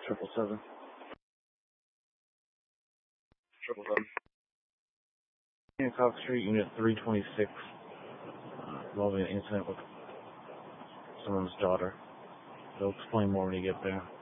777. 777. Hancock Street, Unit 326, involving an incident with someone's daughter. They'll explain more when you get there.